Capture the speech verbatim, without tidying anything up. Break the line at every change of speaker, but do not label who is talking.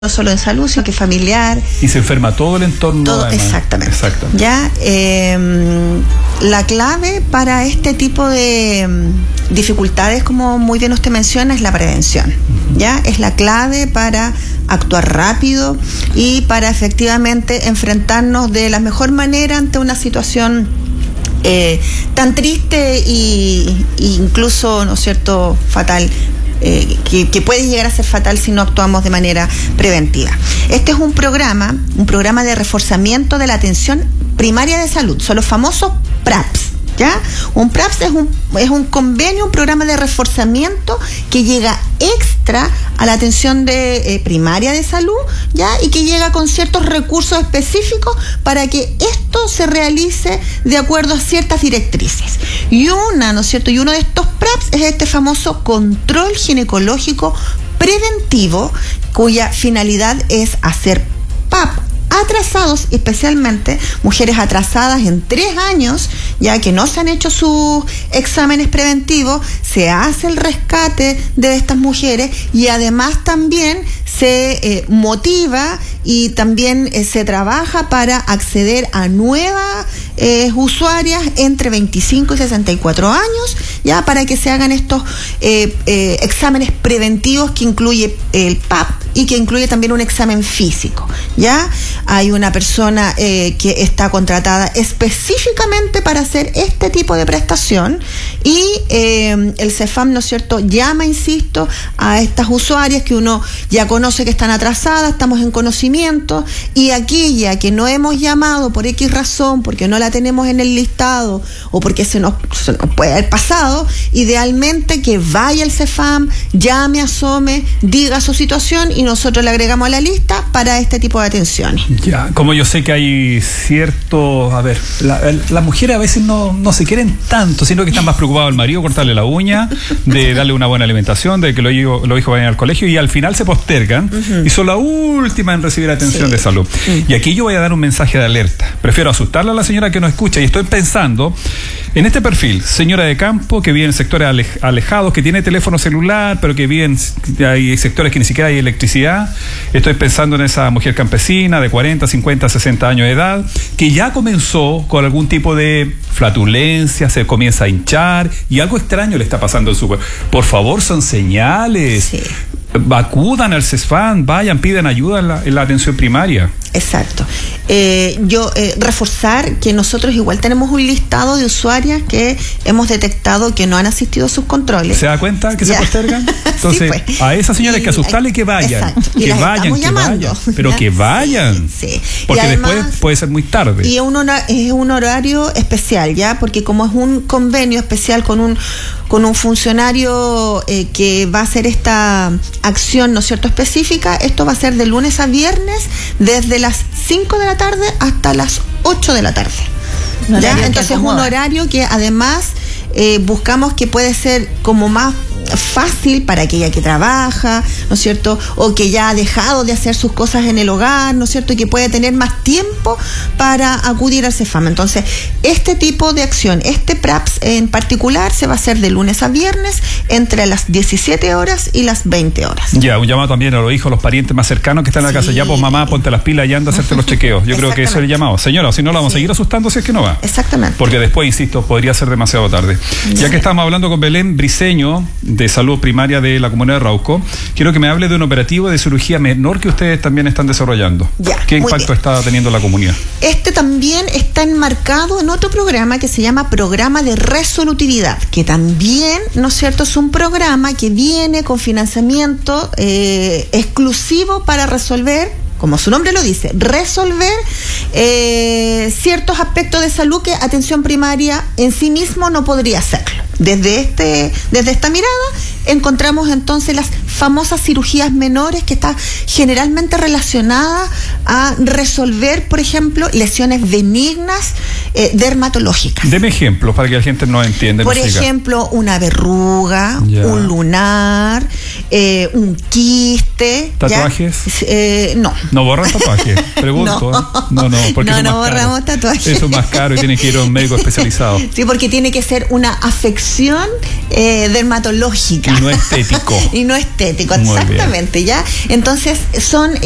no solo en salud, sino que familiar.
Y se enferma todo el entorno.
Todo, exactamente. exactamente. Ya, eh, la clave para este tipo de dificultades, como muy bien usted menciona, es la prevención. Uh-huh. Ya, es la clave para actuar rápido y para efectivamente enfrentarnos de la mejor manera ante una situación eh, tan triste y, e incluso, ¿no es cierto?, fatal. Eh, que, que puede llegar a ser fatal si no actuamos de manera preventiva. Este es un programa, un programa de reforzamiento de la atención primaria de salud, son los famosos PRAPS, ¿ya? Un PRAPS es un, es un convenio, un programa de reforzamiento que llega extra a la atención de, eh, primaria de salud, ¿ya? Y que llega con ciertos recursos específicos para que esto se realice de acuerdo a ciertas directrices. Y una, ¿no es cierto? Y uno de estos PRAPS es este famoso control ginecológico preventivo, cuya finalidad es hacer P A P atrasados, especialmente mujeres atrasadas en tres años, ya que no se han hecho sus exámenes preventivos, se hace el rescate de estas mujeres y además también se eh, motiva y también eh, se trabaja para acceder a nuevas eh, usuarias entre veinticinco y sesenta y cuatro años, ya para que se hagan estos eh, eh, exámenes preventivos que incluye el P A P y que incluye también un examen físico, ya. Hay una persona eh, que está contratada específicamente para hacer este tipo de prestación y eh, el CEFAM, ¿no es cierto?, llama, insisto, a estas usuarias que uno ya conoce que están atrasadas, estamos en conocimiento, y aquella que no hemos llamado por X razón, porque no la tenemos en el listado o porque se nos, se nos puede haber pasado, idealmente que vaya al CEFAM, llame, asome, diga su situación y nosotros le agregamos a la lista para este tipo de atenciones.
Ya, como yo sé que hay cierto, a ver, las la mujeres a veces no, no se quieren tanto, sino que están más preocupados del marido, cortarle la uña, de darle una buena alimentación, de que los hijos, los hijos vayan al colegio y al final se postergan uh-huh. y son la última en recibir atención sí. de salud. Uh-huh. Y aquí yo voy a dar un mensaje de alerta. Prefiero asustarle a la señora que nos escucha y estoy pensando en este perfil, señora de campo que vive en sectores alej- alejados, que tiene teléfono celular, pero que vive en hay sectores que ni siquiera hay electricidad. Estoy pensando en esa mujer campesina de cuarenta, cincuenta, sesenta años de edad, que ya comenzó con algún tipo de flatulencia, se comienza a hinchar y algo extraño le está pasando en su cuerpo. Por favor, son señales. Sí. Acudan al CEFAM, vayan, pidan ayuda en la, en la atención primaria.
Exacto. Eh, yo eh, reforzar que nosotros igual tenemos un listado de usuarias que hemos detectado que no han asistido a sus controles.
¿Se da cuenta que ya. se postergan? Entonces, sí, pues. a esas señoras hay que asustarle que vayan.
Exacto.
Que vayan, que llamando. vayan. Pero ¿ya? que vayan. Sí. sí. Porque además, después puede ser muy tarde.
Y un hora, es un horario especial, ¿ya? Porque como es un convenio especial con un con un funcionario eh, que va a hacer esta acción, ¿no es cierto?, específica, esto va a ser de lunes a viernes, desde las cinco de la tarde hasta las ocho de la tarde. ¿Ya? Entonces es un horario que además eh, buscamos que puede ser como más fácil para aquella que trabaja, ¿no es cierto?, o que ya ha dejado de hacer sus cosas en el hogar, ¿no es cierto?, y que puede tener más tiempo para acudir al CEFAM. Entonces, este tipo de acción, este PRAPS en particular, se va a hacer de lunes a viernes entre las diecisiete horas y las veinte horas.
Ya, un llamado también a los hijos, los parientes más cercanos que están en la sí. casa. Ya, pues mamá, ponte las pilas y anda a hacerte los chequeos. Yo creo que eso es el llamado. Señora, o si no, la vamos sí. a seguir asustando si es que no va.
Exactamente.
Porque después, insisto, podría ser demasiado tarde. Sí. Ya que estamos hablando con Belén Briceño, de Salud Primaria de la Comunidad de Rauco, quiero que me hable de un operativo de cirugía menor que ustedes también están desarrollando. Ya, ¿qué impacto está teniendo la comunidad?
Este también está enmarcado en otro programa que se llama Programa de Resolutividad, que también, ¿no es cierto?, es un programa que viene con financiamiento eh, exclusivo para resolver, como su nombre lo dice, resolver eh, ciertos aspectos de salud que atención primaria en sí mismo no podría hacerlo. Desde este, desde esta mirada encontramos entonces las famosas cirugías menores, que está generalmente relacionada a resolver, por ejemplo, lesiones benignas eh, dermatológicas.
Deme ejemplos para que la gente no entienda.
Por ejemplo, una verruga, ya. un lunar, eh, un quiste.
¿Tatuajes?
Eh, no.
¿No borran tatuajes? Pregunto. No, no, no, porque
no, no borramos
caro.
tatuajes.
Eso es más caro y tiene que ir a un médico especializado.
Sí, porque tiene que ser una afección eh, dermatológica.
Y no estético.
Y no estético, exactamente, ¿ya? Entonces, son